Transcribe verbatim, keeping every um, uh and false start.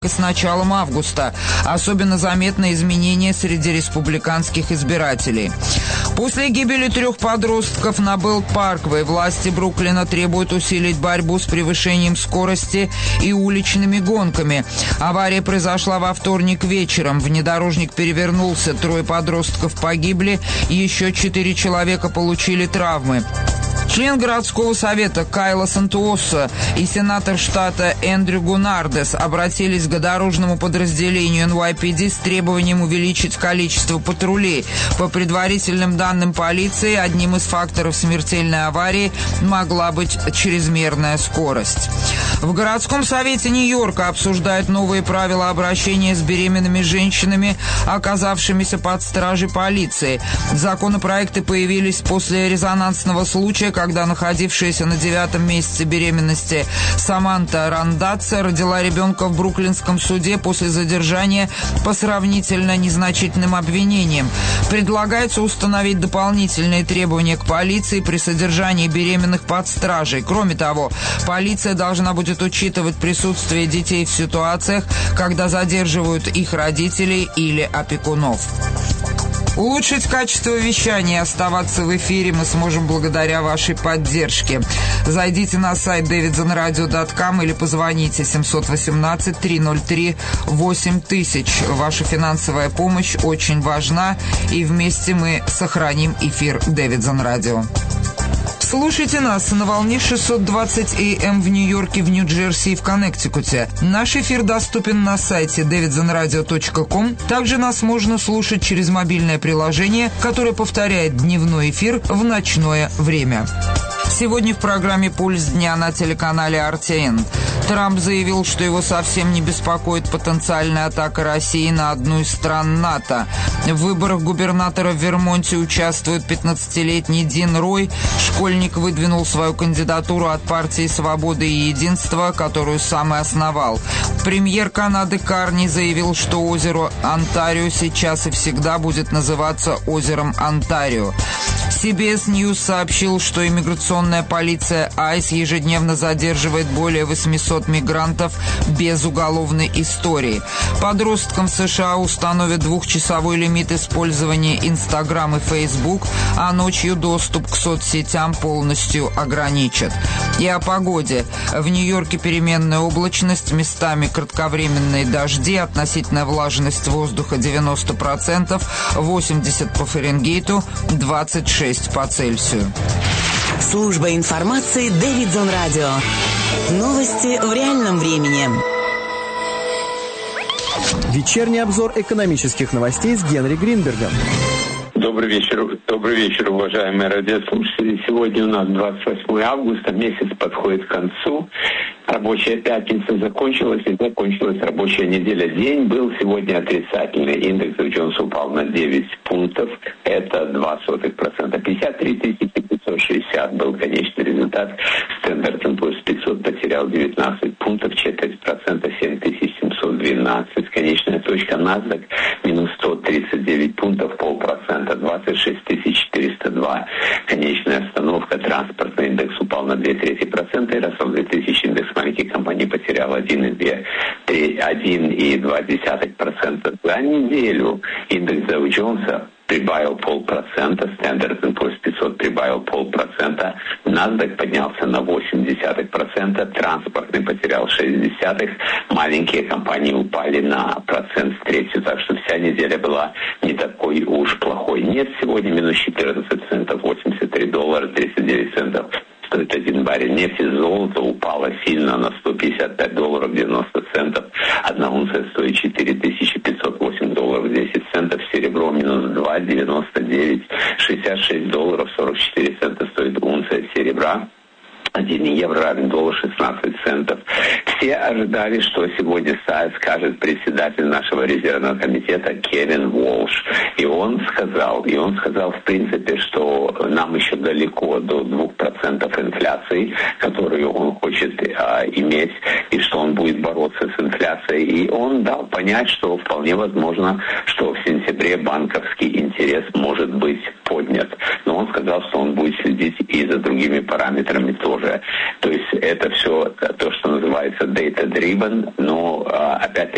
с началом августа. Особенно заметно изменения среди республиканских избирателей. После гибели трех подростков на Белт-Парквей власти Бруклина требуют усилить борьбу с превышением скорости и уличными гонками. Авария произошла во вторник вечером. Внедорожник перевернулся, трое подростков погибли, еще четыре человека получили травмы. Член городского совета Кайла Сантуоса и сенатор штата Эндрю Гунардес обратились к дорожному подразделению эн уай пи ди с требованием увеличить количество патрулей. По предварительным данным полиции, одним из факторов смертельной аварии могла быть чрезмерная скорость. В городском совете Нью-Йорка обсуждают новые правила обращения с беременными женщинами, оказавшимися под стражей полиции. Законопроекты появились после резонансного случая, когда находившаяся на девятом месяце беременности Саманта Рандатца родила ребенка в бруклинском суде после задержания по сравнительно незначительным обвинениям. Предлагается установить дополнительные требования к полиции при содержании беременных под стражей. Кроме того, полиция должна будет учитывать присутствие детей в ситуациях, когда задерживают их родителей или опекунов. Улучшить качество вещания и оставаться в эфире мы сможем благодаря вашей поддержке. Зайдите на сайт дэвидсон радио точка ком или позвоните семь один восемь три ноль три восемь тысяч. Ваша финансовая помощь очень важна, и вместе мы сохраним эфир Дэвидсон Радио. Слушайте нас на волне шестьсот двадцать эй эм в Нью-Йорке, в Нью-Джерси и в Коннектикуте. Наш эфир доступен на сайте дэвидсон радио точка ком. Также нас можно слушать через мобильное приложение, которое повторяет дневной эфир в ночное время. Сегодня в программе «Пульс дня» на телеканале ар ти эн. Трамп заявил, что его совсем не беспокоит потенциальная атака России на одну из стран НАТО. В выборах губернатора в Вермонте участвует пятнадцатилетний Дин Рой. Школьник выдвинул свою кандидатуру от партии «Свобода и единство», которую сам и основал. Премьер Канады Карни заявил, что озеро Онтарио сейчас и всегда будет называться озером Онтарио. си би эс News сообщил, что иммиграционная полиция айс ежедневно задерживает более восемьсот мигрантов без уголовной истории. Подросткам в США установят двухчасовой лимит использования Instagram и Facebook, а ночью доступ к соцсетям полностью ограничат. И о погоде. В Нью-Йорке переменная облачность, местами кратковременные дожди, относительная влажность воздуха девяносто процентов, восемьдесят по Фаренгейту, двадцать шесть по Цельсию. Служба информации Дэвидсон Радио. Новости в реальном времени. Вечерний обзор экономических новостей с Генри Гринбергом. Добрый вечер, добрый вечер, уважаемые радиослушатели. Сегодня у нас двадцать восьмое августа, месяц подходит к концу. Рабочая пятница закончилась, и закончилась рабочая неделя. День был сегодня отрицательный. Индекс Джонс упал на девять пунктов. Это два сотых процента. пятьдесят три тысячи пятьсот шестьдесят был конечный результат. Стандарт энд пур пятьсот потерял девятнадцать пунктов, четверть процента, семь тысяч семьсот двенадцать. Конечная точка NASDAQ минус сто тридцать девять пунктов, полпроцента, двадцать шесть тысяч четыреста два. Конечная остановка. Транспортный индекс упал на две трети процента, и Russell две тысячи индекс маленьких компаний потерял один и два десятых процента. За неделю индекс Dow Jones прибавил полпроцента, Standard энд пур пятьсот прибавил полпроцента, NASDAQ поднялся на восемь десятых процента, транспортный потерял шесть десятых, маленькие компании упали на процент с третью, так что вся неделя была не такой уж плохой. Нефть сегодня минус четырнадцать центов, восемьдесят три доллара тридцать девять центов. Стоит один баррель нефти. Золото упало сильно на сто пятьдесят пять долларов девяносто центов. Одна унция стоит четыре тысячи пятьсот восемь долларов десять центов. Серебро минус два девяносто девять. шестьдесят шесть долларов сорок четыре цента стоит унция серебра. Один евро равен доллару шестнадцать центов. Все ожидали, что сегодня скажет председатель нашего резервного комитета Кевин Уолш. И он сказал, и он сказал в принципе, что нам еще далеко до двух процентов инфляции, которую он хочет а, иметь, и что он будет бороться с инфляцией. И он дал понять, что вполне возможно, что в сентябре банковский интерес может быть поднят. Но он сказал, что он будет следить и за другими параметрами тоже. То есть это все то, что называется data-driven, но опять-таки